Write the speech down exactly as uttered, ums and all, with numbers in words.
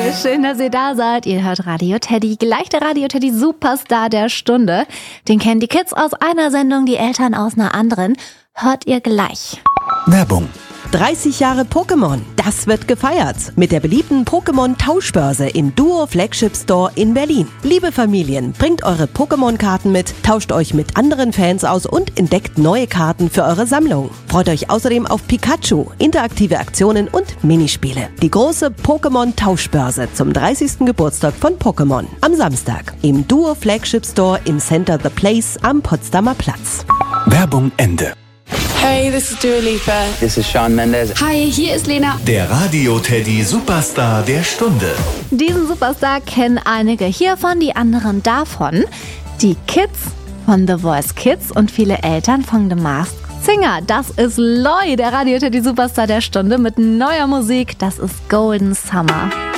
Schön, dass ihr da seid. Ihr hört Radio Teddy, gleich der Radio Teddy Superstar der Stunde. Den kennen die Kids aus einer Sendung, die Eltern aus einer anderen. Hört ihr gleich. Werbung. dreißig Jahre Pokémon, das wird gefeiert. Mit der beliebten Pokémon-Tauschbörse im Duo Flagship Store in Berlin. Liebe Familien, bringt eure Pokémon-Karten mit, tauscht euch mit anderen Fans aus und entdeckt neue Karten für eure Sammlung. Freut euch außerdem auf Pikachu, interaktive Aktionen und Minispiele. Die große Pokémon-Tauschbörse zum dreißigsten Geburtstag von Pokémon. Am Samstag im Duo Flagship Store im Center The Place am Potsdamer Platz. Werbung Ende. Hey, this is Dua Lipa. This is Shawn Mendes. Hi, hier ist Lena. Der Radio Teddy Superstar der Stunde. Diesen Superstar kennen einige hiervon, die anderen davon. Die Kids von The Voice Kids und viele Eltern von The Masked Singer. Das ist Loi, der Radio Teddy Superstar der Stunde mit neuer Musik. Das ist Golden Summer.